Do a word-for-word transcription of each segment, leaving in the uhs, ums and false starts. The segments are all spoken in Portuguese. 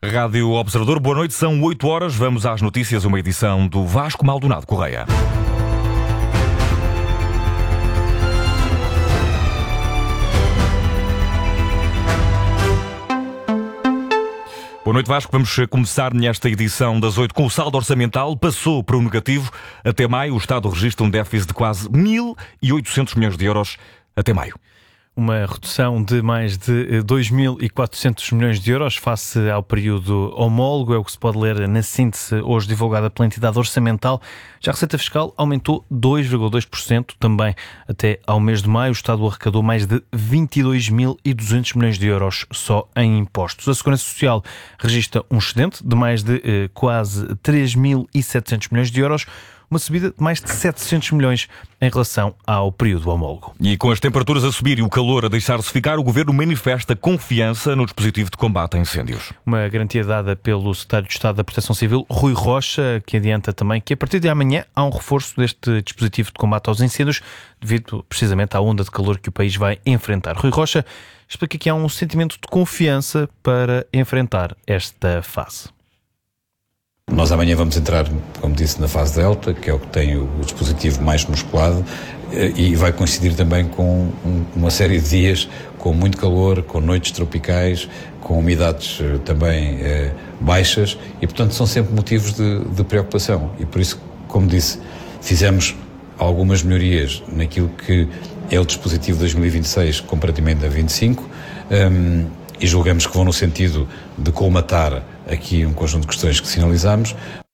Rádio Observador, boa noite, são oito horas, vamos às notícias, uma edição do Vasco Maldonado Correia. Boa noite, Vasco. Vamos começar nesta edição das oito com o saldo orçamental. Passou para o negativo. Até maio, o Estado registra um déficit de quase mil e oitocentos milhões de euros até maio. Uma redução de mais de dois mil e quatrocentos milhões de euros face ao período homólogo, é o que se pode ler na síntese hoje divulgada pela entidade orçamental. Já a receita fiscal aumentou dois vírgula dois por cento, também até ao mês de maio. O Estado arrecadou mais de vinte e dois mil e duzentos milhões de euros só em impostos. A Segurança Social registra um excedente de mais de eh, quase três mil e setecentos milhões de euros, uma subida de mais de setecentos milhões em relação ao período homólogo. E com as temperaturas a subir e o calor a deixar-se ficar, o Governo manifesta confiança no dispositivo de combate a incêndios. Uma garantia dada pelo Secretário de Estado da Proteção Civil, Rui Rocha, que adianta também que a partir de amanhã há um reforço deste dispositivo de combate aos incêndios, devido precisamente à onda de calor que o país vai enfrentar. Rui Rocha explica que há um sentimento de confiança para enfrentar esta fase. Nós amanhã vamos entrar, como disse, na fase Delta, que é o que tem o dispositivo mais musculado, e vai coincidir também com uma série de dias com muito calor, com noites tropicais, com umidades também eh, baixas, e portanto são sempre motivos de, de preocupação. E por isso, como disse, fizemos algumas melhorias naquilo que é o dispositivo dois mil e vinte e seis comparativamente a vinte e cinco, um, e julgamos que vão no sentido de colmatar aqui um conjunto de questões que sinalizamos,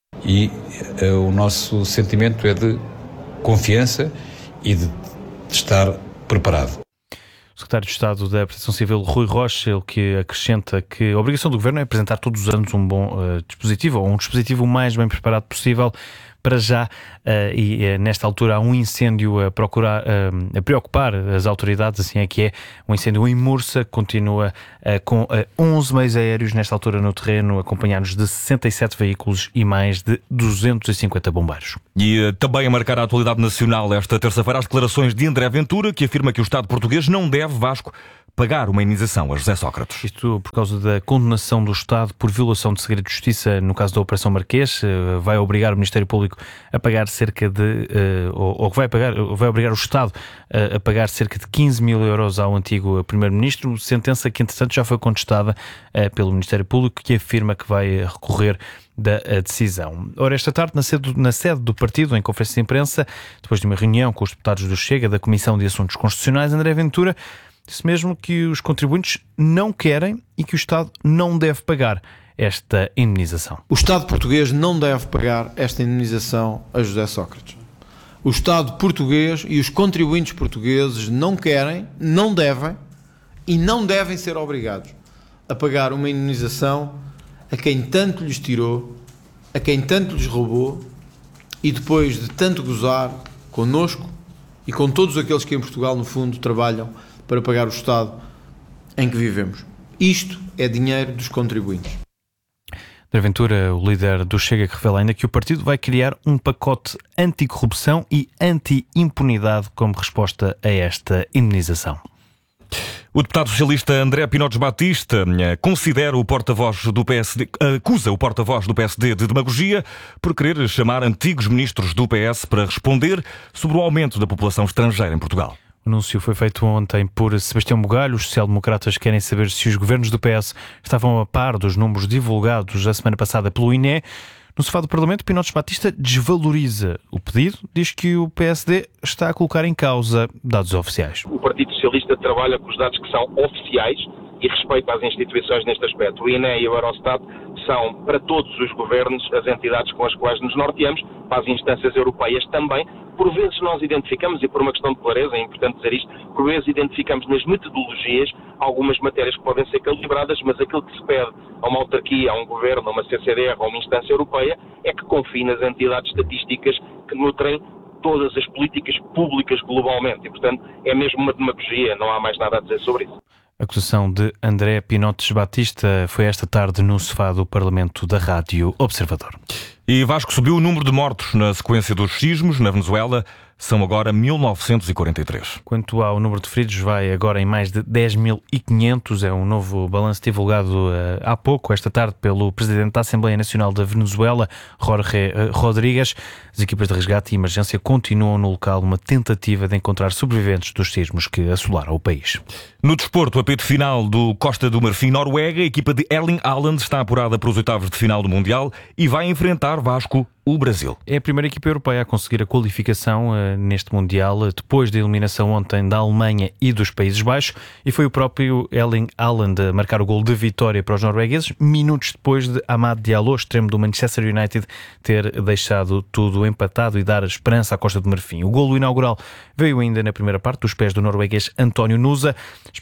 e uh, o nosso sentimento é de confiança e de, de estar preparado. O Secretário de Estado da Proteção Civil, Rui Rocha, ele que acrescenta que a obrigação do Governo é apresentar todos os anos um bom uh, dispositivo, ou um dispositivo o mais bem preparado possível. Para já, uh, e uh, nesta altura há um incêndio a, procurar, uh, a preocupar as autoridades, assim é que é, um incêndio em Mursa, continua uh, com uh, onze meios aéreos nesta altura no terreno, acompanhados de sessenta e sete veículos e mais de duzentos e cinquenta bombeiros. E uh, também a marcar a atualidade nacional esta terça-feira as declarações de André Ventura, que afirma que o Estado português não deve, Vasco, pagar uma indenização a José Sócrates. Isto por causa da condenação do Estado por violação de segredo de justiça no caso da Operação Marquês. Vai obrigar o Ministério Público a pagar cerca de, ou, ou vai, pagar, vai obrigar o Estado a, a pagar cerca de quinze mil euros ao antigo Primeiro-Ministro, sentença que entretanto já foi contestada pelo Ministério Público, que afirma que vai recorrer da decisão. Ora, esta tarde, na sede, na sede do partido, em conferência de imprensa, depois de uma reunião com os deputados do Chega, da Comissão de Assuntos Constitucionais, André Ventura disse mesmo que os contribuintes não querem e que o Estado não deve pagar esta indenização. O Estado português não deve pagar esta indenização a José Sócrates. O Estado português e os contribuintes portugueses não querem, não devem e não devem ser obrigados a pagar uma indenização a quem tanto lhes tirou, a quem tanto lhes roubou, e depois de tanto gozar connosco e com todos aqueles que em Portugal, no fundo, trabalham para pagar o Estado em que vivemos. Isto é dinheiro dos contribuintes. André Ventura, o líder do Chega, que revela ainda que o partido vai criar um pacote anticorrupção e anti-impunidade como resposta a esta indenização. O deputado socialista André Pinotes Batista considera o porta-voz do P S D, acusa o porta-voz do P S D de demagogia por querer chamar antigos ministros do P S para responder sobre o aumento da população estrangeira em Portugal. O anúncio foi feito ontem por Sebastião Bugalho. Os social-democratas querem saber se os governos do P S estavam a par dos números divulgados a semana passada pelo I N E. No sofá do Parlamento, Pinotes Batista desvaloriza o pedido, diz que o P S D está a colocar em causa dados oficiais. O Partido Socialista trabalha com os dados que são oficiais e respeita as instituições neste aspecto. O I N E e o Eurostat são, para todos os governos, as entidades com as quais nos norteamos, para as instâncias europeias também. Por vezes nós identificamos, e por uma questão de clareza, é importante dizer isto, por vezes identificamos nas metodologias algumas matérias que podem ser calibradas, mas aquilo que se pede a uma autarquia, a um governo, a uma C C D R, a uma instância europeia, é que confie nas entidades estatísticas que nutrem todas as políticas públicas globalmente. E, portanto, é mesmo uma demagogia, não há mais nada a dizer sobre isso. A acusação de André Pinotes Batista foi esta tarde no sofá do Parlamento da Rádio Observador. E Vasco, subiu o número de mortos na sequência dos sismos na Venezuela. São agora mil novecentos e quarenta e três. Quanto ao número de feridos, vai agora em mais de dez mil e quinhentos. É um novo balanço divulgado uh, há pouco, esta tarde, pelo Presidente da Assembleia Nacional da Venezuela, Jorge uh, Rodrigues. As equipas de resgate e emergência continuam no local uma tentativa de encontrar sobreviventes dos sismos que assolaram o país. No desporto, o apito final do Costa do Marfim-Noruega, a equipa de Erling Haaland está apurada para os oitavos de final do Mundial e vai enfrentar, Vasco, o Brasil. É a primeira equipa europeia a conseguir a qualificação uh, neste Mundial, uh, depois da eliminação ontem da Alemanha e dos Países Baixos, e foi o próprio Erling Haaland a marcar o gol de vitória para os noruegueses, minutos depois de Amad Diallo, extremo do Manchester United, ter deixado tudo empatado e dar esperança à Costa do Marfim. O golo inaugural veio ainda na primeira parte, dos pés do norueguês António Nusa.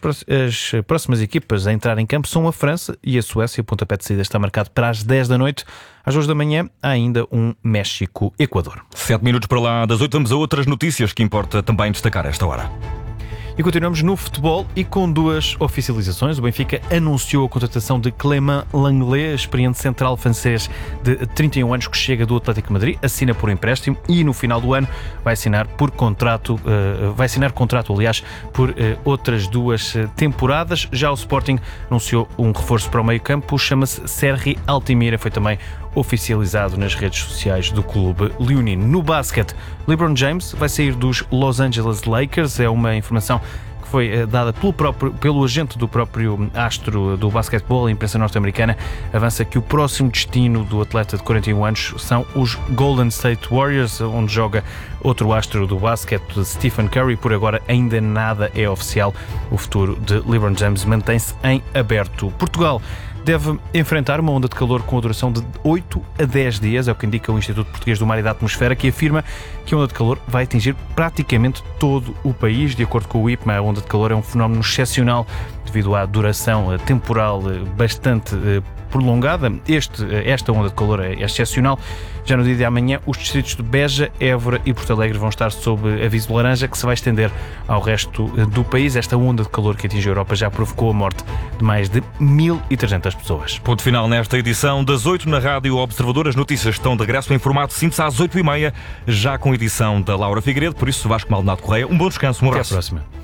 As próximas equipas a entrar em campo são a França e a Suécia. O pontapé de saída está marcado para as dez da noite. Às duas da manhã há ainda um México-Equador. Sete minutos para lá das oito, vamos a outras notícias que importa também destacar a esta hora. E continuamos no futebol e com duas oficializações. O Benfica anunciou a contratação de Clément Lenglet, experiente central francês de trinta e um anos que chega do Atlético de Madrid, assina por empréstimo e no final do ano vai assinar por contrato, uh, vai assinar contrato, aliás, por uh, outras duas temporadas. Já o Sporting anunciou um reforço para o meio-campo, chama-se Sergi Altimira, foi também oficializado nas redes sociais do clube leonino. No basquete, LeBron James vai sair dos Los Angeles Lakers, é uma informação que foi dada pelo, próprio, pelo agente do próprio astro do basquetebol. A imprensa norte-americana avança que o próximo destino do atleta de quarenta e um anos são os Golden State Warriors, onde joga outro astro do basquete, Stephen Curry. Por agora ainda nada é oficial. O futuro de LeBron James mantém-se em aberto. Portugal deve enfrentar uma onda de calor com a duração de oito a dez dias, é o que indica o Instituto Português do Mar e da Atmosfera, que afirma que a onda de calor vai atingir praticamente todo o país. De acordo com o I P M A, a onda de calor é um fenómeno excepcional devido à duração temporal bastante prolongada. Este, esta onda de calor é excepcional. Já no dia de amanhã, os distritos de Beja, Évora e Porto Alegre vão estar sob aviso laranja, que se vai estender ao resto do país. Esta onda de calor que atinge a Europa já provocou a morte de mais de mil e trezentas pessoas. Ponto final nesta edição das oito na Rádio Observador. As notícias estão de regresso em formato simples às oito e meia, já com edição da Laura Figueiredo. Por isso, Vasco Maldonado Correia, um bom descanso, um abraço. Até à próxima.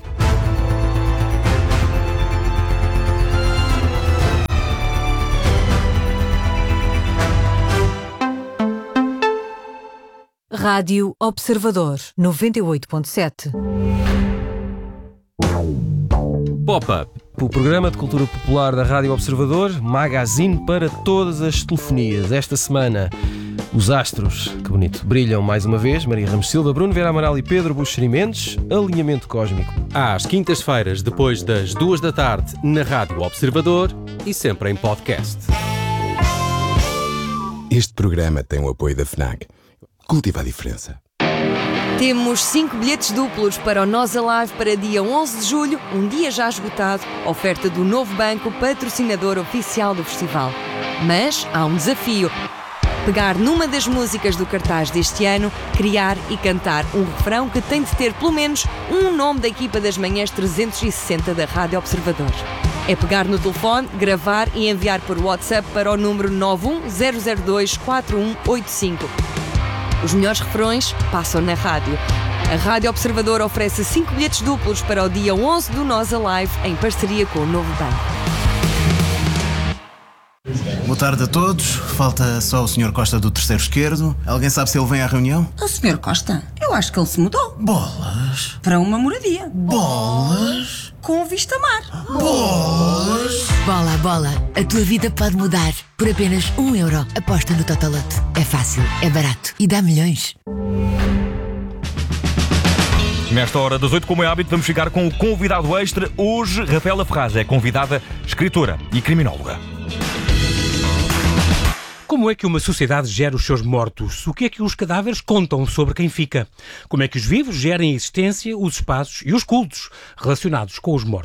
Rádio Observador, noventa e oito ponto sete. Pop-Up, o programa de cultura popular da Rádio Observador, magazine para todas as telefonias. Esta semana, os astros, que bonito, brilham mais uma vez. Maria Ramos Silva, Bruno Vera Amaral e Pedro Buxeri Mendes. Alinhamento cósmico. Às quintas-feiras, depois das duas da tarde, na Rádio Observador e sempre em podcast. Este programa tem o apoio da FNAC. Cultiva a diferença. Temos cinco bilhetes duplos para o Nós Alive para dia onze de julho, um dia já esgotado, oferta do Novo Banco, patrocinador oficial do festival. Mas há um desafio: pegar numa das músicas do cartaz deste ano, criar e cantar um refrão que tem de ter pelo menos um nome da equipa das manhãs trezentos e sessenta da Rádio Observador. É pegar no telefone, gravar e enviar por WhatsApp para o número nove um zero zero dois quatro um oito cinco. Os melhores refrões passam na rádio. A Rádio Observador oferece cinco bilhetes duplos para o dia onze do Nós Alive, em parceria com o Novo Banco. Boa tarde a todos. Falta só o senhor Costa do terceiro esquerdo. Alguém sabe se ele vem à reunião? O senhor Costa? Eu acho que ele se mudou. Bolas. Para uma moradia. Bolas. Com vista mar. Bolas. Bola, bola. A tua vida pode mudar. Por apenas um euro. Aposta no Totolote. É fácil, é barato e dá milhões. Nesta hora das oito, como é hábito, vamos ficar com o convidado extra. Hoje, Rafaela Ferraz é convidada, escritora e criminóloga. Como é que uma sociedade gera os seus mortos? O que é que os cadáveres contam sobre quem fica? Como é que os vivos gerem a existência, os espaços e os cultos relacionados com os mortos?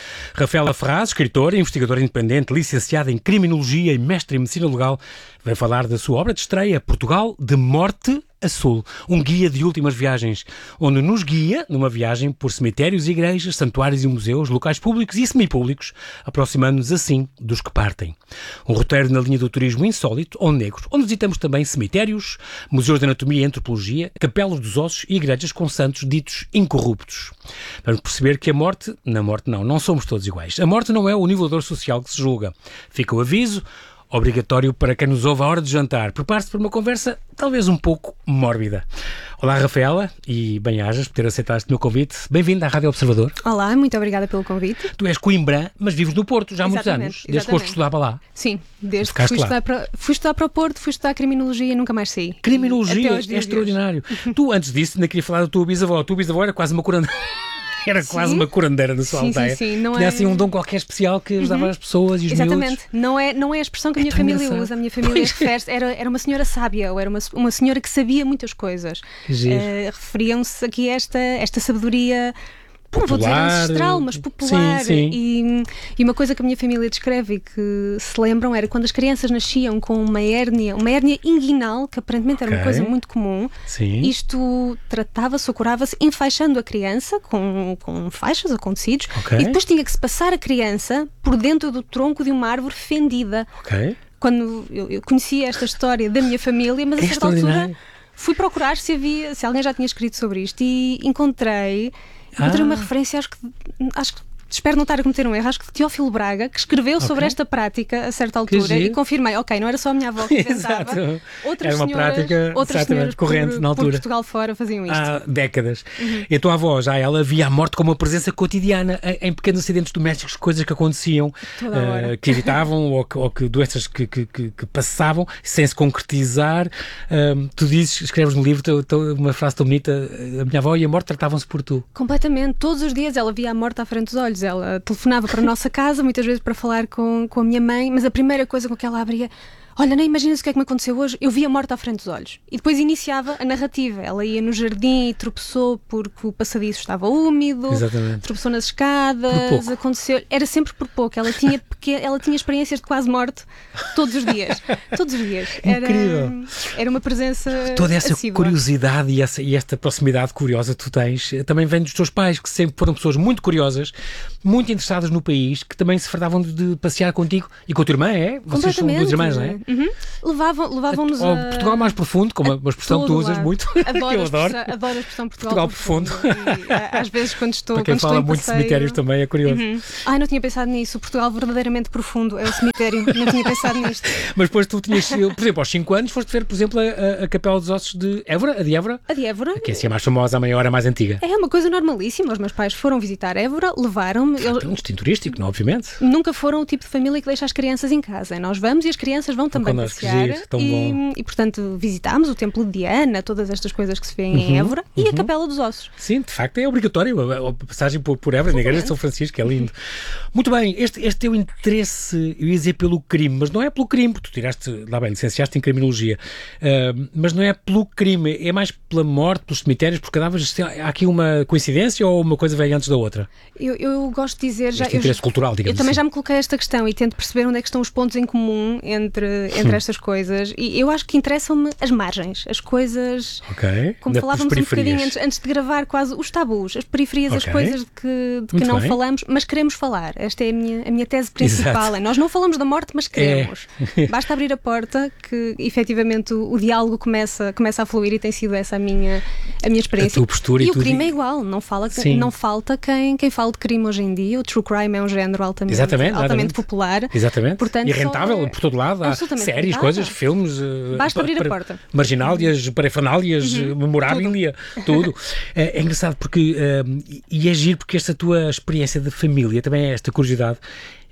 Rafaela Ferraz, escritora, investigadora independente, licenciada em Criminologia e mestre em Medicina Legal, vai falar da sua obra de estreia, Portugal, de Morte a Sul, um guia de últimas viagens, onde nos guia numa viagem por cemitérios, igrejas, santuários e museus, locais públicos e semipúblicos, aproximando-nos assim dos que partem. Um roteiro na linha do turismo insólito ou negro, onde visitamos também cemitérios, museus de anatomia e antropologia, capelas dos ossos e igrejas com santos ditos incorruptos. Vamos perceber que a morte, na morte não, não somos todos iguais. A morte não é o nivelador social que se julga. Fica o aviso, obrigatório para quem nos ouve à hora de jantar. Prepare-se para uma conversa talvez um pouco mórbida. Olá, Rafaela, e bem-ajas por ter aceitado este meu convite. Bem-vinda à Rádio Observador. Olá, muito obrigada pelo convite. Tu és coimbrã, mas vives no Porto já há muitos Exatamente, anos, desde exatamente. que foste estudar para lá. Sim, desde que Ficaste fui lá. estudar, para, fui estudar para o Porto, fui estudar Criminologia e nunca mais saí. Criminologia, Até aos é dias de extraordinário. Tu, antes disso, ainda queria falar da tua bisavó. A tua bisavó era quase uma curandeira. Era Sim. quase uma curandeira na sua Sim, aldeia. sim, sim, não Tinha é- assim um dom qualquer especial que ajudava Uhum. as pessoas e os Exatamente, miúdos. não é, não é a expressão que a minha tão família engraçado. usa. A minha família Pois. refere-se, era, era uma senhora sábia, ou era uma, uma senhora que sabia muitas coisas. Que giro. Eh, referiam-se aqui a esta, esta sabedoria. Não vou dizer Popular. ancestral, mas popular. Sim, sim. E, e uma coisa que a minha família descreve e que se lembram era quando as crianças nasciam com uma hérnia, uma hérnia inguinal, que aparentemente era uma Ok. coisa muito comum. Sim. Isto tratava-se ou curava-se enfaixando a criança com, com faixas ou com tecidos, Ok. e depois tinha que se passar a criança por dentro do tronco de uma árvore fendida. Ok. Quando eu, eu conhecia esta história da minha família, mas a É certa altura extraordinário. fui procurar se havia, se alguém já tinha escrito sobre isto e encontrei, encontrei Ah. uma referência, acho que, acho que espero não estar a cometer um erro, acho que de Teófilo Braga, que escreveu Ok. sobre esta prática a certa Que altura, e giro. confirmei, ok, não era só a minha avó que inventava, Exato. outras Era uma senhoras, prática, outras exatamente, senhoras corrente por, na por altura. Portugal fora faziam isto. Há décadas. Uhum. E a tua avó, já ela via a morte como uma presença cotidiana em, em pequenos acidentes domésticos, coisas que aconteciam, Toda a hora. eh, que evitavam ou, que, ou que doenças que, que, que, que passavam sem se concretizar. Ahm, tu dizes, escreves no livro teu- teu- uma frase tão bonita, a minha avó e a morte tratavam-se por tu. Completamente, todos os dias ela via a morte à frente dos olhos, ela telefonava para a nossa casa, muitas vezes para falar com, com a minha mãe, mas a primeira coisa com que ela abria, olha, nem imaginas o que é que me aconteceu hoje, eu vi a morte à frente dos olhos. E depois iniciava a narrativa, ela ia no jardim e tropeçou porque o passadiço estava úmido, Exatamente. tropeçou nas Por escadas, pouco. aconteceu, era sempre por pouco, ela tinha, peque- ela tinha experiências de quase morte todos os dias, todos os dias. Era, Incrível. era uma presença Toda essa assídua. curiosidade e, essa, e esta proximidade curiosa que tu tens eh, também vem dos teus pais, que sempre foram pessoas muito curiosas, muito interessadas no país, que também se fartavam de, de passear contigo e com a tua irmã, é? Vocês são duas irmãs, não é? Uhum. Levavam, levavam-nos Ao a... Portugal mais profundo, como uma expressão que tu todo usas lado. muito, Adoro que eu a adoro. expressão- adoro a expressão Portugal, Portugal profundo. E, a- às vezes quando estou, Para quem quando estou fala em muito de passeio- cemitérios também é curioso. Uhum. Ai, não tinha pensado nisso. O Portugal verdadeiramente profundo é o cemitério. Não tinha pensado nisto. Mas depois tu tinhas, por exemplo, aos cinco anos, foste ver, por exemplo, a, a- a Capela dos Ossos de Évora, a de Évora, A de Évora que é assim a mais famosa, a maior, a mais antiga. é uma coisa normalíssima. Os meus pais foram visitar Évora, levaram-me. É Eles um destino turístico, não, obviamente. nunca foram o tipo de família que deixa as crianças em casa. Nós vamos e as crianças vão também connosco, que passear. giro, tão e, bom. e, portanto, visitámos o Templo de Diana, todas estas coisas que se vêem em Uhum, Évora e a uhum. Capela dos Ossos. Sim, de facto é obrigatório a, a passagem por, por Évora, na Igreja de São Francisco, que é lindo. Muito bem, este, este teu interesse, eu ia dizer pelo crime, mas não é pelo crime, porque tu tiraste, lá bem, licenciaste em Criminologia, uh, mas não é pelo crime, é mais pela morte, pelos cemitérios, por cadáveres. Há aqui uma coincidência ou uma coisa veio antes da outra? Eu, eu gosto de dizer... já Este eu, interesse cultural, digamos Eu também assim. já me coloquei esta questão e tento perceber onde é que estão os pontos em comum entre, entre Hum. estas coisas. E eu acho que interessam-me as margens, as coisas... Ok. Como Na- falávamos as um bocadinho periferias. antes, antes de gravar, quase os tabus, as periferias, as Ok. coisas de que, de que Muito não bem. falamos, mas queremos falar. Esta é a minha, a minha tese principal. Exato. É, nós não falamos da morte, mas queremos. É. Basta abrir a porta que, efetivamente, o, o diálogo começa, começa a fluir e tem sido essa a minha, a minha experiência. A tua postura e e o tudo. crime é igual. Não, fala, Sim. não falta quem, quem fala de crime hoje em dia. O true crime é um género altamente, Exatamente, altamente exatamente. popular. Exatamente. Portanto, e só rentável é- por todo lado. Há absolutamente séries, rentável. coisas, filmes. eh, Basta abrir a para- porta. Marginálias, parafernálias, Uhum. eh, memorábilia, tudo. É, é engraçado porque, eh, e é giro porque esta tua experiência de família, também é esta curiosidade,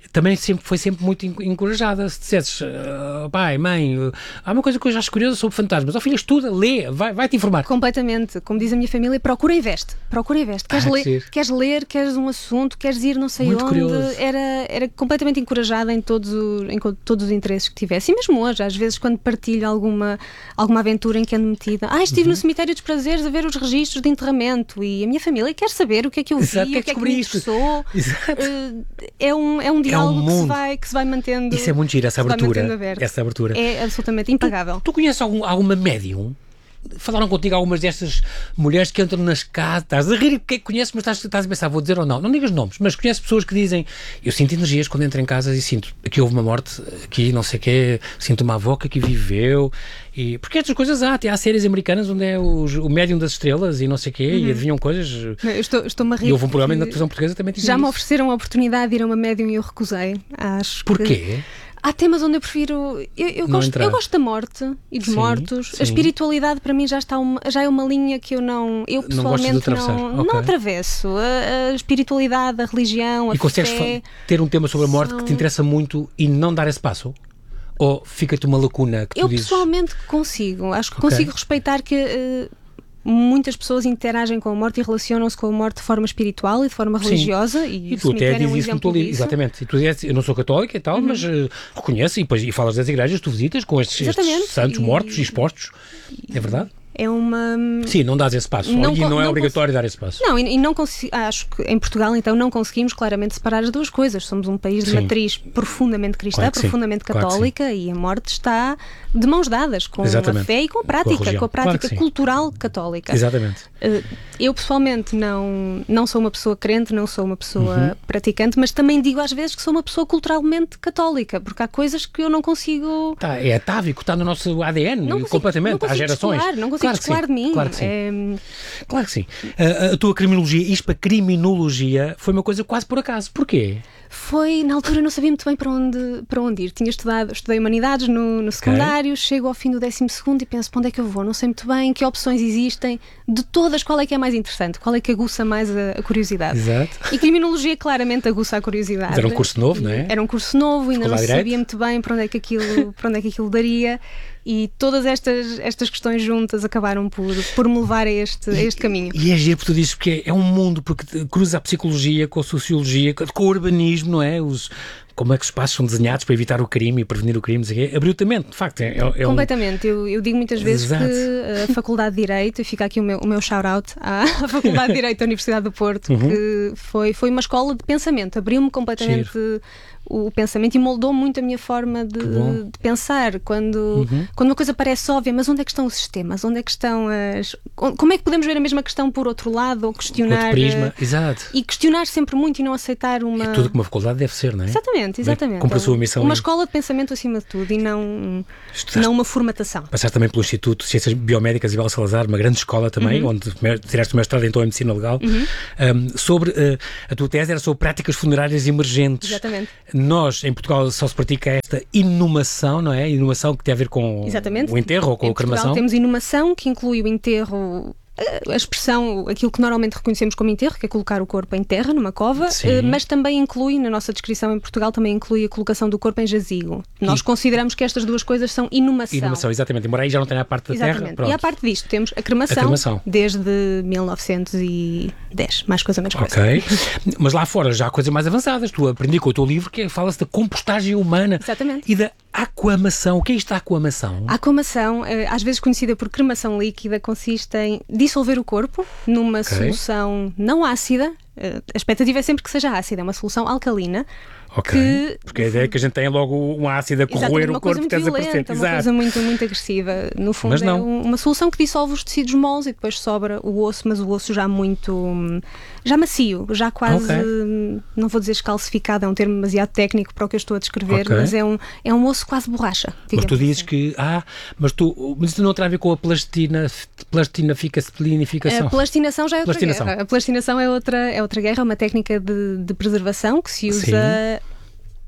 também sempre, foi sempre muito encorajada. Se dissesses, uh, pai, mãe, uh, há uma coisa que eu já acho curiosa sobre fantasmas. Ó filha, estuda, lê, vai, vai-te informar. Completamente. Como diz a minha família, procura e veste. Procura e veste. Queres, Ah, ler, que queres ler, queres um assunto, queres ir não sei Muito onde. curioso. Era, era completamente encorajada em todos, o, em co- todos os interesses que tivesse. E mesmo hoje, às vezes, quando partilho alguma, alguma aventura em que ando metida, ah, estive Uhum. no Cemitério dos Prazeres a ver os registros de enterramento e a minha família quer saber o que é que eu vi, Exato, o que é que me descobriste. interessou. Exato. Uh, é, um, é um diálogo que, se mundo. vai, que se vai mantendo. Isso é muito giro, essa se vai abertura. mantendo aberto. Essa abertura. É absolutamente impagável. Tu conheces algum, alguma médium? Falaram contigo algumas destas mulheres que entram nas casas, estás a rir porque é que conheces, mas estás, estás a pensar, vou dizer ou não, não digas nomes, mas conheces pessoas que dizem, eu sinto energias quando entro em casa e sinto, aqui houve uma morte, aqui não sei o quê, sinto uma avó que aqui viveu, e, porque estas coisas há, até há séries americanas onde é os, o médium das estrelas e não sei o quê, Uhum. e adivinham coisas, Eu estou, estou-me a rir e houve um programa porque na televisão portuguesa também tinha já me isso. ofereceram a oportunidade de ir a uma médium e eu recusei. Acho Porquê? Que... Há temas onde eu prefiro. Eu, eu, Não gosto, entrar. eu gosto da morte e dos Sim, mortos. sim. A espiritualidade para mim já, está uma, já é uma linha que eu não. Eu Não gostas de pessoalmente atravessar. não, Ok. não atravesso. A, a espiritualidade, a religião, a E consegues fé. fa- ter um tema sobre a morte são- que te interessa muito e não dar esse passo? Ou fica-te uma lacuna que tu Eu dizes? pessoalmente consigo. Acho que Ok. consigo respeitar que. eh, muitas pessoas interagem com a morte e relacionam-se com a morte de forma espiritual e de forma Sim. religiosa. E, E o tu até cemitério é um dizes isso no exemplo teu livro, disso. exatamente. E tu dizes, eu não sou católica e tal, Uhum. mas uh, reconheço e, depois, e falas das igrejas, tu visitas com estes, estes Exatamente. santos E- mortos e expostos. É verdade? É uma. Sim, não dás esse passo. Não e co- não é não obrigatório dar esse passo. Não, e, e não consigo, acho que em Portugal então não conseguimos claramente separar as duas coisas. Somos um país de Sim. matriz profundamente cristã, Claro que sim. profundamente Claro que católica e a morte está de mãos dadas com Exatamente. a fé e com a Com a prática, com a, religião. prática Claro que sim. cultural católica. Exatamente. Uh, Eu pessoalmente não, não sou uma pessoa crente, não sou uma pessoa Uhum. praticante, mas também digo às vezes que sou uma pessoa culturalmente católica, porque há coisas que eu não consigo. Tá, é atávico, está no nosso A D N, Não consigo- completamente, não há consigo gerações. descolar, não consigo Claro que sim, descolar de mim. Claro que sim. É, Claro que sim. A, a tua criminologia, isto para criminologia, foi uma coisa quase por acaso. Porquê? Foi, na altura, não sabia muito bem para onde, para onde ir. Tinha estudado, estudei Humanidades no, no secundário, chego ao fim do décimo segundo e penso, para onde é que eu vou? Não sei muito bem, que opções existem. De todas, qual é que é mais interessante? Qual é que aguça mais a, a curiosidade? Exato. E criminologia claramente aguça a curiosidade. Mas era um curso novo, não é? Era um curso novo, ainda não Faculdade de sabia Direito? muito bem para onde é que aquilo, para onde é que aquilo daria. E todas estas, estas questões juntas acabaram por, por me levar a este, a este caminho. E é giro porque tu dizes que é um mundo, porque te- cruza a psicologia com a sociologia, com com o urbanismo, não é? Os, como é que os espaços são desenhados para evitar o crime e prevenir o crime, não sei o quê. Abruptamente, de facto. É, é um... Completamente. Eu, eu digo muitas vezes Exato. que a Faculdade de Direito, e fica aqui o meu, o meu shout-out à Faculdade de Direito da Universidade do Porto, Uhum. que foi, foi uma escola de pensamento, abriu-me completamente o pensamento e moldou muito a minha forma de, bom. de pensar. Quando, Uhum. quando uma coisa parece óbvia, mas onde é que estão os sistemas? Onde é que estão as... Como é que podemos ver a mesma questão por outro lado ou questionar... Outro prisma, eh, exato. E questionar sempre muito e não aceitar uma... É tudo que uma faculdade deve ser, não é? Exatamente, exatamente. Cumpre a sua missão. Uma e escola de pensamento acima de tudo e não, Estudaste- não uma formatação. Passaste também pelo Instituto de Ciências Biomédicas Ibal Salazar, uma grande escola também, Uhum. onde me- tiraste o mestrado então em Medicina Legal. Uhum. Um, sobre, uh, a tua tese era sobre práticas funerárias emergentes. Exatamente. Nós, em Portugal, só se pratica esta inumação, não é? Inumação que tem a ver com Exatamente. o enterro ou com em a cremação. Portugal temos inumação, que inclui o enterro, a expressão, aquilo que normalmente reconhecemos como enterro, que é colocar o corpo em terra, numa cova, Sim. eh, mas também inclui, na nossa descrição em Portugal, também inclui a colocação do corpo em jazigo. Nós E- consideramos que estas duas coisas são inumação. Inumação, exatamente. Embora aí já não tenha a parte da terra. Exatamente. Pronto. E à parte disto, temos a cremação, A cremação. desde mil novecentos e dez, mais coisa, menos coisa. Ok. Mas lá fora já há coisas mais avançadas. Tu aprendi com o teu livro que fala-se da compostagem humana. Exatamente. E da aquamação. O que é isto da aquamação? A aquamação, eh, às vezes conhecida por cremação líquida, consiste em dissolver o corpo numa Ok. solução não ácida. eh, A expectativa é sempre que seja ácida, é uma solução alcalina. Ok. Que, Porque a ideia é que a gente tem logo um ácido a Exatamente, corroer uma o coisa corpo muito até desaparecer. violenta, uma Exato. coisa muito, muito agressiva. No fundo, Mas não. é um- uma solução que dissolve os tecidos moles e depois sobra o osso, mas o osso já muito. hum, já macio, já quase. Ok. hum, Não vou dizer escalcificado, é um termo demasiado técnico para o que eu estou a descrever, Ok. mas é um, é um osso quase borracha. Mas digamos tu dizes assim. que. Ah, mas tu. Mas isso não tem a ver com a plastina. Plastinaficação. A plastinação já é outra Plastinação. guerra. A plastinação é outra, é outra guerra, é uma técnica de, de preservação que se usa.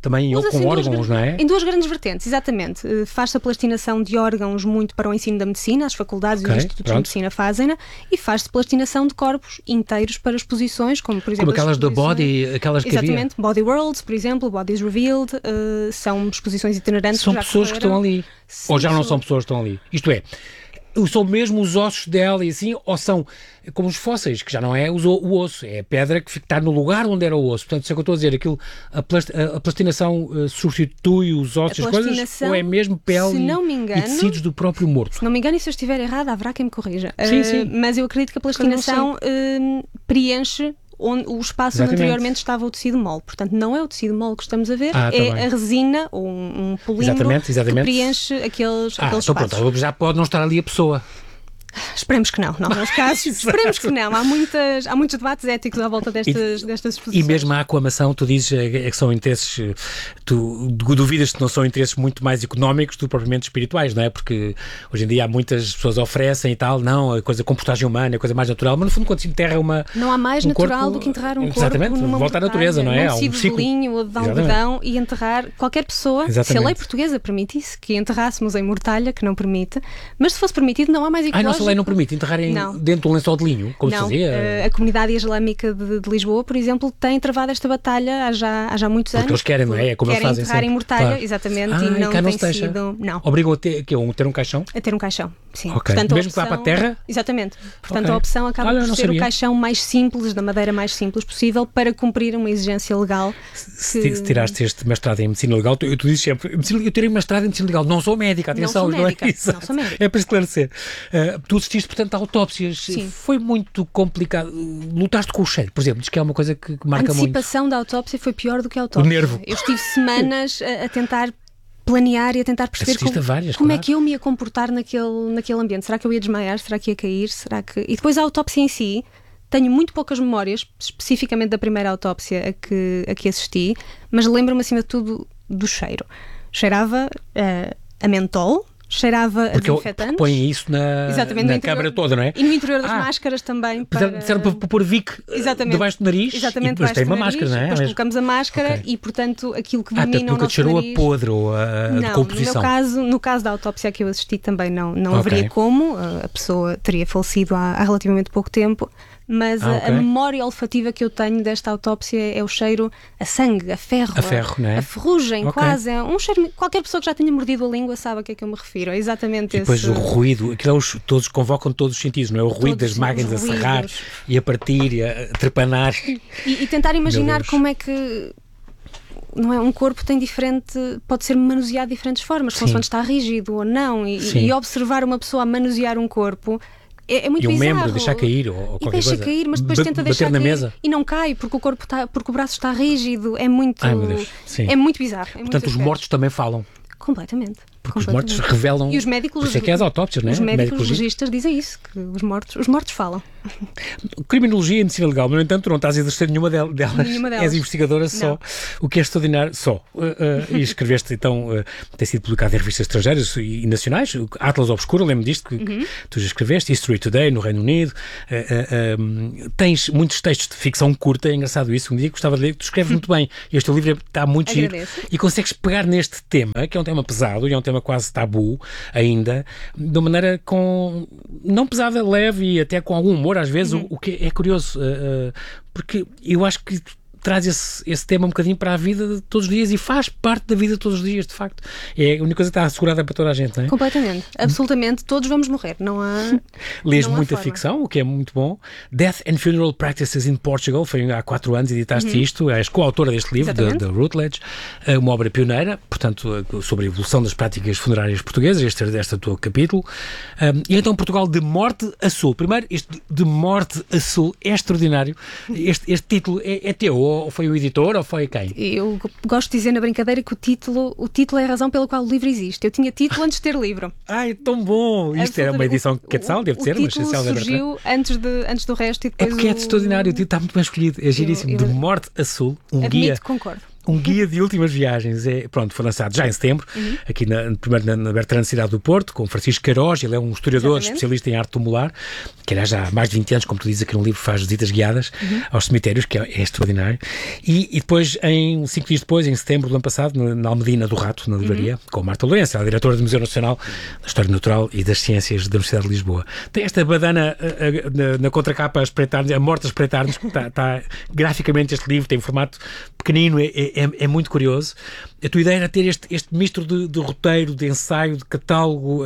também Usa-se com em duas órgãos, gran- não é? Em duas grandes vertentes, exatamente. Uh, Faz-se a plastinação de órgãos muito para o ensino da medicina, as faculdades Ok, e os institutos pronto. de medicina fazem-na, e faz-se plastinação de corpos inteiros para exposições, como por exemplo... Como aquelas as da exposições- Body, aquelas que havia. Exatamente, Body Worlds, por exemplo, Bodies Revealed, uh, são exposições itinerantes. São já pessoas que estão correram. ali. Ou já não são pessoas que estão ali. Isto é, são mesmo os ossos dela e assim, ou são como os fósseis, que já não é o o osso, é a pedra que fica- está no lugar onde era o osso. Portanto, isso é o que eu estou a dizer, aquilo, a, plast, a, a plastinação uh, substitui os ossos e A as coisas, plastinação, ou é mesmo pele se e, não me e engano- tecidos do próprio morto? Se não me engano, e se eu estiver errada, haverá quem me corrija. Sim, Uh, sim. Mas eu acredito que a plastinação uh, preenche onde o espaço onde Exatamente. anteriormente estava o tecido mole. Portanto, não é o tecido mole que estamos a ver, Ah, tá é bem. a resina ou um, um polímero Exatamente, exatamente. que preenche aqueles, Ah, aqueles então espaços. pronto, já pode não estar ali a pessoa. Esperemos que não, não, nos casos, esperemos que não. Há, muitas, há muitos debates éticos à volta destas, destas E exposições. mesmo a aclamação, tu dizes é, é que são interesses, eh, tu duvidas que não são interesses muito mais económicos do que propriamente espirituais, não é? Porque hoje em dia há muitas pessoas oferecem e tal, não, a coisa, a comportagem humana, a coisa mais natural, mas no fundo quando se enterra uma... Não há mais um natural corpo- do que enterrar um Exatamente, corpo numa volta à mortalha, natureza, não é? Há num um tecido ciclo. de linho ou de Exatamente. algodão e enterrar qualquer pessoa. Se a Exatamente. lei portuguesa permitisse que enterrássemos em mortalha, que não permite, mas se fosse permitido não há mais Ai, ecológico. nossa lei não permite enterrar em, Não. dentro de um lençol de linho, como não, se fazia. eh, a comunidade islâmica de, de Lisboa, por exemplo, tem travado esta batalha há já, há já muitos Porque anos. eles querem, não é? É como eles querem fazem enterrar sempre. em mortalha, Claro. exatamente, Ah, e não cá não tem se deixa. sido... Não. Obrigam a ter, que é um, ter um caixão? A ter um caixão, sim. Ok. Portanto, a Mesmo que vá para a terra? Exatamente. Portanto, Ok. a opção acaba Olha, eu por não ser sabia. o caixão mais simples, da madeira mais simples possível, para cumprir uma exigência legal. Se que- ti- tiraste este mestrado em medicina legal, tu, tu dizes sempre, medicina- eu tirei mestrado em medicina legal, não sou médica, atenção, Não sou médica, é isso. não sou médica. É para esclarecer. Uh, tu assististe, portanto, a autópsias. Sim. Foi muito complicado. Lutaste com o cheiro, por exemplo, diz que é uma coisa que, que A marca muito. antecipação da autópsia foi pior do que a autópsia. O nervo. Eu estive semanas a, a tentar planear e a tentar perceber Assististe como, a várias, como claro. é que eu me ia comportar naquele, naquele ambiente. Será que eu ia desmaiar? Será que ia cair? Será que... E depois a autópsia em si, tenho muito poucas memórias, especificamente da primeira autópsia a que, a que assisti, mas lembro-me acima de tudo do cheiro. Cheirava uh, a mentol, cheirava Porque a eu- desinfetantes. põem isso na, Exatamente, na no interior- câmara toda, não é? E no interior das Ah, máscaras também. Para... Disseram para, para pôr Vic Exatamente. debaixo do nariz Exatamente, e depois debaixo tem do uma nariz, máscara, não é? Depois Mas- colocamos a máscara Ok. e, portanto, aquilo que Ah, domina portanto, o nunca te nosso cheirou nariz... a podre ou a, a Não, no meu, decomposição. caso, no caso da autópsia que eu assisti também não, não Ok. haveria como, a pessoa teria falecido há, há relativamente pouco tempo, mas Ah, a, ok. a memória olfativa que eu tenho desta autópsia é o cheiro a sangue, a ferro, A ferro, não é? a ferrugem, Ok. quase, é um cheiro, qualquer pessoa que já tenha mordido a língua sabe a que é que eu me refiro, é exatamente E depois esse... o ruído, aquilo é os, todos convocam todos os sentidos, não é? O ruído Todos das máquinas a os serrar ruídos. e a partir e a trepanar. E, e tentar imaginar Deus. como é que não é, um corpo tem diferente, pode ser manuseado de diferentes formas, Sim. consoante está rígido ou não, e, Sim. e observar uma pessoa a manusear um corpo é, é muito E um bizarro. membro deixar cair ou, ou E qualquer deixa coisa. cair, mas depois Ba- tenta bater deixar na cair mesa. e não cai porque o corpo está, porque o braço está rígido, é muito Ai, meu Deus. Sim. é muito bizarro. É muito Portanto, os asqueroso. mortos também falam. Completamente. Porque os completamente. mortos revelam. E os médicos, Por isso é que é as autópsias, não é? Os médicos Médicos legistas dizem isso, que os mortos, os mortos falam. Criminologia e medicina legal, mas no entanto tu não estás a exercer nenhuma del- delas. Nenhuma delas. És investigadora só. Não. O que é extraordinário, só. Uh, uh, e escreveste então, uh, tem sido publicado em revistas estrangeiras e, e nacionais, o Atlas Obscuro, lembro disto que, Uhum. que tu já escreveste, History Today, no Reino Unido. Uh, uh, um, tens muitos textos de ficção curta, é engraçado isso. Um dia gostava de ler, tu escreves muito bem. Este teu livro está muito giro. Agradeço. E consegues pegar neste tema, que é um tema pesado e é um tema quase tabu ainda, de uma maneira com não pesada, leve e até com algum humor às vezes, Uhum. o, o que é curioso, uh, uh, porque eu acho que traz esse, esse tema um bocadinho para a vida de todos os dias e faz parte da vida de todos os dias, de facto. É a única coisa que está assegurada para toda a gente, não é? Completamente, absolutamente, todos vamos morrer, não há. Lês não há muita forma. ficção, o que é muito bom. Death and Funeral Practices in Portugal, foi há quatro anos, editaste Uhum. isto, és coautora deste livro, da Exatamente. Routledge, é uma obra pioneira, portanto, sobre a evolução das práticas funerárias portuguesas, este, este é o teu capítulo. Um, e então Portugal de Morte a Sul. Primeiro, este de Morte a Sul é extraordinário. Este, este título é, é teu, ou foi o editor, ou foi quem? Eu gosto de dizer na brincadeira que o título, o título é a razão pela qual o livro existe. Eu tinha título antes de ter livro. Ai, tão bom! Isto era uma edição quetzal, deve ser, o mas título essencial da verdade. surgiu antes, de, antes do resto e É depois porque é o- extraordinário, o título está muito bem escolhido, é giríssimo. eu- De Morte a Sul, um Admito guia. que concordo. Um guia de últimas viagens. É, pronto, foi lançado já em setembro, uhum. aqui na, primeiro na, na Bertrand Cidade do Porto, com Francisco Queiroz. Ele é um historiador Exatamente. especialista em arte tumular, que era já há mais de vinte anos, como tu dizes aqui no livro, faz visitas guiadas uhum. aos cemitérios, que é, é extraordinário. E, e depois, em cinco dias depois, em setembro do ano passado, na, na Almedina do Rato, na livraria, uhum. com Marta Lourenço, a diretora do Museu Nacional da História Natural e das Ciências da Universidade de Lisboa. Tem esta badana a, a, na, na contracapa a espreitar-nos, a morte a espreitar-nos, que está, está graficamente este livro, tem um formato pequenino, é, é, é muito curioso. A tua ideia era ter este, este misto de, de roteiro, de ensaio, de catálogo, uh,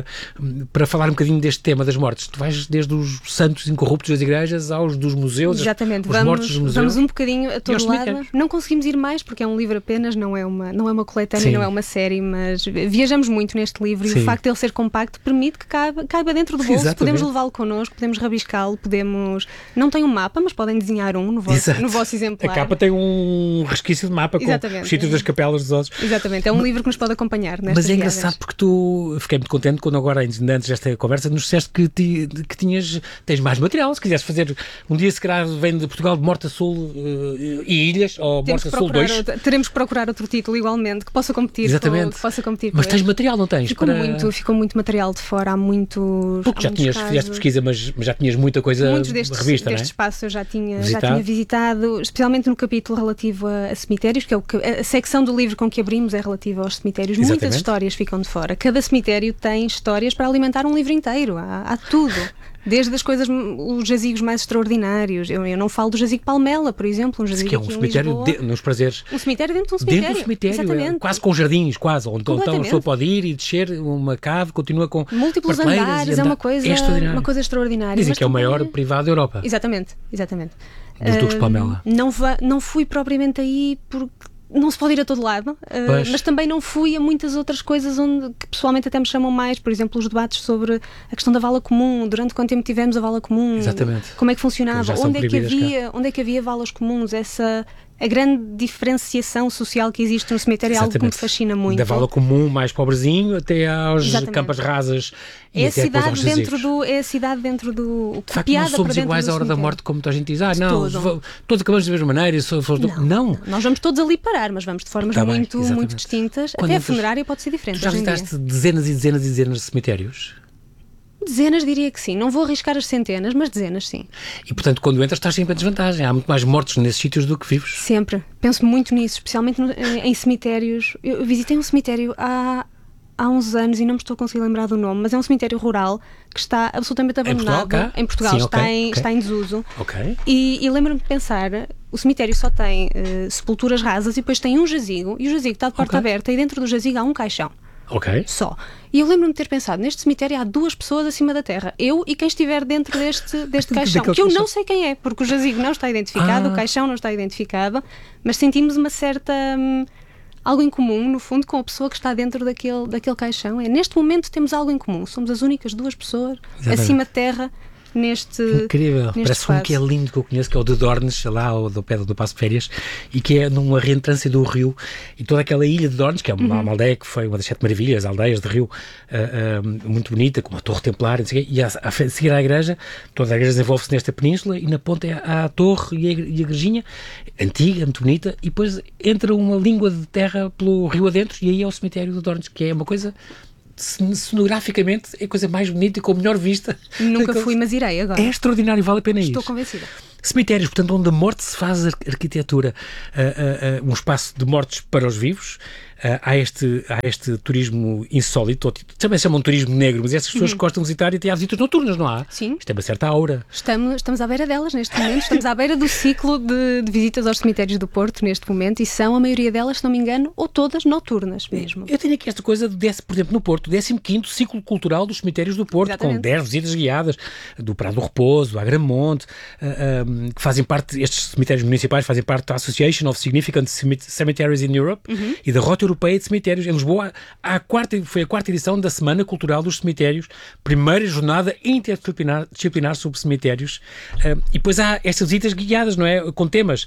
uh, para falar um bocadinho deste tema das mortes. Tu vais desde os santos incorruptos das igrejas aos dos museus, Exatamente. os vamos, mortos dos museus. Vamos um bocadinho a todo lado. Não conseguimos ir mais porque é um livro apenas, não é uma, não é uma coletânea, Sim. não é uma série, mas viajamos muito neste livro Sim. e o facto de ele ser compacto permite que caiba, caiba dentro do bolso. Exatamente. Podemos levá-lo connosco, podemos rabiscá-lo, podemos... Não tem um mapa, mas podem desenhar um no vosso, no vosso exemplar. A capa tem um resquício de mapa Exatamente. com os sítios das capelas dos ossos. Exatamente, é um mas, livro que nos pode acompanhar nestas Mas é viagens. engraçado porque tu, fiquei muito contente quando agora, antes desta conversa, nos disseste que, ti, que tinhas, tens mais material, se quiseres fazer um dia, se calhar vem de Portugal de Morte a Sul uh, e Ilhas, ou Morte a Sul dois. Outro, teremos que procurar outro título igualmente, que possa competir Exatamente. com, que possa competir Mas com tens este. material, não tens? Ficou, para... muito, ficou muito material de fora, há muitos Porque há já tinhas, casos. fizeste pesquisa, mas, mas já tinhas muita coisa Muitos destes, revista, destes não é? espaços eu já tinha, visitado. já tinha visitado, especialmente no capítulo relativo a, a cemitérios, que é o que, a secção do livro com que abrimos é relativa aos cemitérios. Exatamente. Muitas histórias ficam de fora. Cada cemitério tem histórias para alimentar um livro inteiro. Há, há tudo. Desde as coisas, os jazigos mais extraordinários. Eu, eu não falo do jazigo Palmela, por exemplo, um jazigo que é um aqui cemitério de, nos prazeres. Um cemitério dentro de um cemitério. Dentro do cemitério, Exatamente. É, quase com jardins, quase. Onde então a pessoa pode ir e descer uma cave, continua com múltiplos andares, é uma coisa, é uma coisa extraordinária. Dizem Mas que é o também... maior privado da Europa. Exatamente, exatamente. Dos Duques de Palmela. Uh, não, va- não fui propriamente aí porque não se pode ir a todo lado, uh, mas também não fui a muitas outras coisas onde, que pessoalmente até me chamam mais, por exemplo, os debates sobre a questão da vala comum, durante quanto tempo tivemos a vala comum, Exatamente. Como é que funcionava, onde é que, havia, cá. onde é que havia valas comuns, essa... A grande diferenciação social que existe no cemitério é algo que me fascina muito. Da vala comum mais pobrezinho até às Exatamente. campas rasas. É, E a até cidade dentro do, é a cidade dentro do... De facto, não somos iguais à hora da morte como a gente diz. Ah, não, todo. todos acabamos da mesma maneira. Só, só, não, não. Nós vamos todos ali parar, mas vamos de formas tá muito, bem, muito distintas. Quando até entras, a funerária pode ser diferente. Tu já visitaste dezenas e dezenas e dezenas de cemitérios? Dezenas diria que sim, não vou arriscar as centenas, mas dezenas sim. E portanto quando entras estás sempre em desvantagem, há muito mais mortos nesses sítios do que vivos. Sempre, penso muito nisso, especialmente no, em, em cemitérios. Eu visitei um cemitério há, há uns anos e não me estou a conseguir lembrar do nome, mas é um cemitério rural que está absolutamente abandonado. Em Portugal? Em Portugal, sim, está, okay, em, okay. está em desuso. Okay. E, e lembro-me de pensar, o cemitério só tem uh, sepulturas rasas e depois tem um jazigo, e o jazigo está de porta okay. aberta e dentro do jazigo há um caixão. Ok. Só. E eu lembro-me de ter pensado, neste cemitério há duas pessoas acima da terra, eu e quem estiver dentro deste, deste caixão, que eu não sei quem é, porque o jazigo não está identificado, ah. o caixão não está identificado, mas sentimos uma certa... Hum, algo em comum, no fundo, com a pessoa que está dentro daquele, daquele caixão. É, neste momento temos algo em comum, somos as únicas duas pessoas Exatamente. acima de terra neste Incrível, neste parece espaço. Um que é lindo que eu conheço, que é o de Dornes, lá ao do pé do Passo de Férias, e que é numa reentrância do rio, e toda aquela ilha de Dornes, que é uma, uhum. uma aldeia que foi uma das sete maravilhas, aldeias de rio, uh, uh, muito bonita, com uma torre templar, e a, a seguir à igreja, toda a igreja desenvolve-se nesta península, e na ponta há a torre e a, e a igrejinha, antiga, muito bonita, e depois entra uma língua de terra pelo rio adentro, e aí é o cemitério de Dornes, que é uma coisa... Cenograficamente é a coisa mais bonita e com a melhor vista. Nunca fui, mas irei agora. É extraordinário, vale a pena ir. Estou convencida. Cemitérios, portanto, onde a morte se faz arquitetura, uh, uh, uh, um espaço de mortes para os vivos. Uh, há, este, há este turismo insólito, também se chama um turismo negro, mas essas pessoas uhum. que gostam de visitar e têm as visitas noturnas, não há? Sim. Isto é uma certa aura. Estamos, estamos à beira delas neste momento, estamos à beira do ciclo de, de visitas aos cemitérios do Porto neste momento, e são, a maioria delas, se não me engano, ou todas noturnas mesmo. Eu tenho aqui esta coisa, de, por exemplo, no Porto, décimo quinto ciclo cultural dos cemitérios do Porto, Exatamente. com dez visitas guiadas, do Prado do Repouso, do Agramonte, uh, um, que fazem parte, estes cemitérios municipais fazem parte da Association of Significant Cemeteries in Europe uhum. e da Rota Europeia de Cemitérios. Em Lisboa, a quarta, foi a quarta edição da Semana Cultural dos Cemitérios, primeira jornada interdisciplinar disciplinar sobre cemitérios, uh, e depois há estas visitas guiadas, não é? Com temas.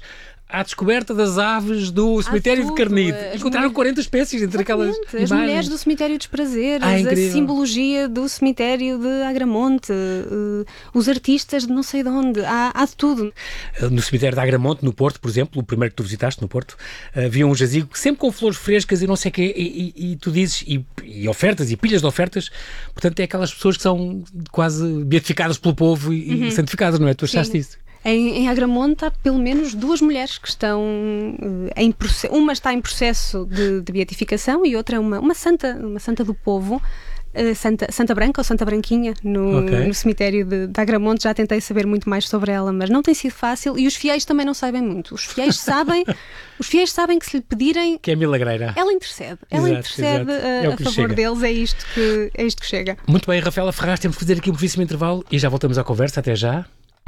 à descoberta das aves do cemitério tudo. de Carnide. As Encontraram mulheres... quarenta espécies entre aquelas As imagens. mulheres do cemitério dos prazeres, Ah, a simbologia do cemitério de Agramonte, uh, os artistas de não sei de onde, há, há de tudo. No cemitério de Agramonte, no Porto, por exemplo, o primeiro que tu visitaste no Porto, havia um jazigo sempre com flores frescas e não sei o quê, e, e, e tu dizes, e, e ofertas, e pilhas de ofertas, portanto é aquelas pessoas que são quase beatificadas pelo povo e, Uhum. e santificadas, não é? Tu achaste Sim. isso? Em, em Agramonte há pelo menos duas mulheres que estão uh, em processo. Uma está em processo de, de beatificação e outra é uma, uma santa, uma santa do povo, uh, Santa, Santa Branca ou Santa Branquinha, no, Okay. no cemitério de, de Agramonte. Já tentei saber muito mais sobre ela, mas não tem sido fácil e os fiéis também não sabem muito. Os fiéis sabem, os fiéis sabem que se lhe pedirem, Que é milagreira. ela intercede. Ela Exato, intercede exato. uh, É o a que lhe favor chega. deles. É isto que, é isto que chega. Muito bem, Rafaela Ferraz, temos que fazer aqui um brevíssimo intervalo e já voltamos à conversa. Até já.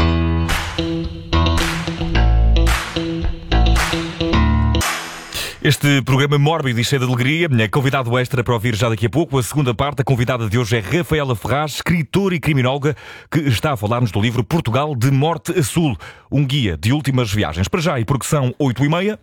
Este programa mórbido e cheio de alegria, convidado extra para ouvir já daqui a pouco. A segunda parte, a convidada de hoje é Rafaela Ferraz, escritora e criminóloga, que está a falar-nos do livro Portugal de Norte a Sul, um guia de últimas viagens. Para já, e porque são oito e meia...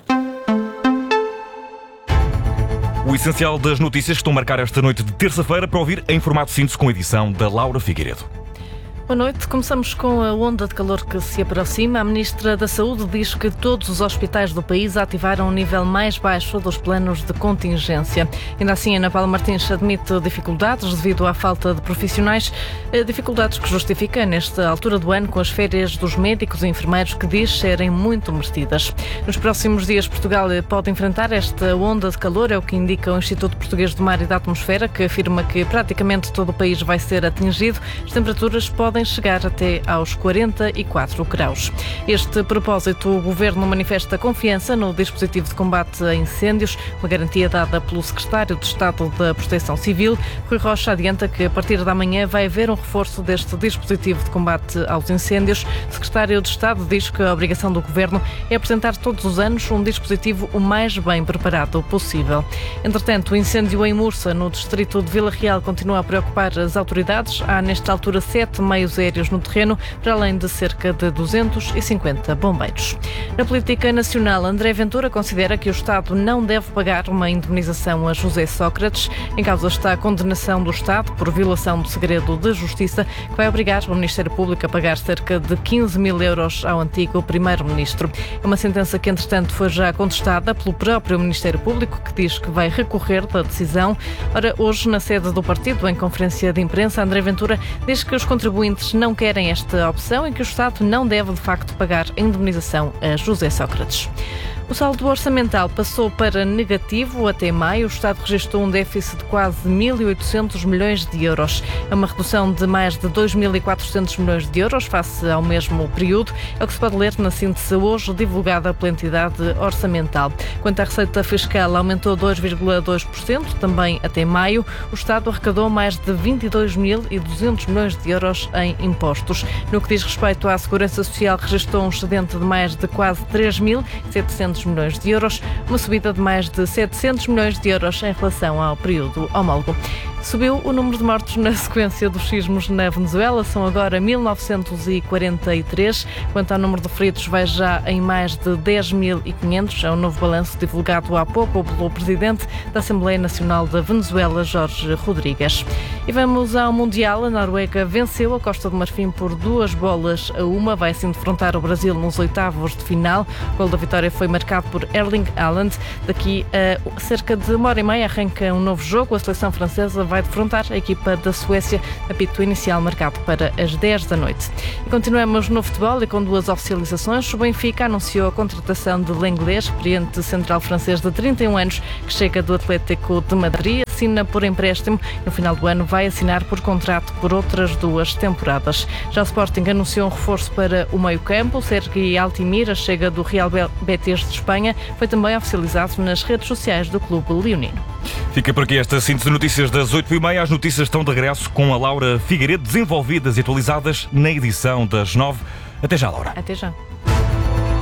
O essencial das notícias que estão a marcar esta noite de terça-feira para ouvir em formato síntese com a edição da Laura Figueiredo. Boa noite. Começamos com a onda de calor que se aproxima. A Ministra da Saúde diz que todos os hospitais do país ativaram um nível mais baixo dos planos de contingência. Ainda assim, Ana Paula Martins admite dificuldades devido à falta de profissionais, dificuldades que justifica nesta altura do ano com as férias dos médicos e enfermeiros que diz serem muito merecidas. Nos próximos dias, Portugal pode enfrentar esta onda de calor, é o que indica o Instituto Português do Mar e da Atmosfera, que afirma que praticamente todo o país vai ser atingido. As temperaturas podem podem chegar até aos quarenta e quatro graus. Este propósito, o Governo manifesta confiança no dispositivo de combate a incêndios, uma garantia dada pelo Secretário de Estado da Proteção Civil. Rui Rocha adianta que a partir da manhã vai haver um reforço deste dispositivo de combate aos incêndios. O Secretário de Estado diz que a obrigação do Governo é apresentar todos os anos um dispositivo o mais bem preparado possível. Entretanto, o incêndio em Mursa, no distrito de Vila Real, continua a preocupar as autoridades. Há, nesta altura, sete meios aéreos no terreno, para além de cerca de duzentos e cinquenta bombeiros. Na política nacional, André Ventura considera que o Estado não deve pagar uma indemnização a José Sócrates. Em causa está a condenação do Estado por violação do segredo de justiça, que vai obrigar o Ministério Público a pagar cerca de quinze mil euros ao antigo Primeiro-Ministro. É uma sentença que, entretanto, foi já contestada pelo próprio Ministério Público, que diz que vai recorrer da decisão. Ora, hoje, na sede do partido, em conferência de imprensa, André Ventura diz que os contribuintes não querem esta opção e que o Estado não deve, de facto, pagar a indemnização a José Sócrates. O saldo orçamental passou para negativo até maio. O Estado registrou um déficit de quase mil e oitocentos milhões de euros. É uma redução de mais de dois mil e quatrocentos milhões de euros face ao mesmo período. É o que se pode ler na síntese hoje divulgada pela entidade orçamental. Quanto à receita fiscal, aumentou dois vírgula dois por cento, também até maio. O Estado arrecadou mais de vinte e dois mil e duzentos milhões de euros em impostos. No que diz respeito à Segurança Social, registrou um excedente de mais de quase três mil e setecentos milhões de euros, uma subida de mais de setecentos milhões de euros em relação ao período homólogo. Subiu o número de mortos na sequência dos sismos na Venezuela, são agora mil novecentos e quarenta e três. Quanto ao número de feridos, vai já em mais de dez mil e quinhentos. É um novo balanço divulgado há pouco pelo Presidente da Assembleia Nacional da Venezuela, Jorge Rodrigues. E vamos ao Mundial. A Noruega venceu a Costa do Marfim por duas bolas a uma. Vai assim defrontar o Brasil nos oitavos de final. O gol da vitória foi marcado por Erling Haaland. Daqui a cerca de uma hora e meia arranca um novo jogo. A seleção francesa vai defrontar a equipa da Suécia, apito inicial marcado para as dez da noite. E continuamos no futebol e com duas oficializações. O Benfica anunciou a contratação de Lenglet, experiente central francês de trinta e um anos, que chega do Atlético de Madrid, assina por empréstimo e no final do ano vai assinar por contrato por outras duas temporadas. Já o Sporting anunciou um reforço para o meio-campo. Sergi Altimira chega do Real Betis de Espanha. Foi também oficializado nas redes sociais do clube leonino. Fica por aqui esta síntese de notícias das oito e meia. As notícias estão de regresso com a Laura Figueiredo, desenvolvidas e atualizadas na edição das nove. Até já, Laura. Até já.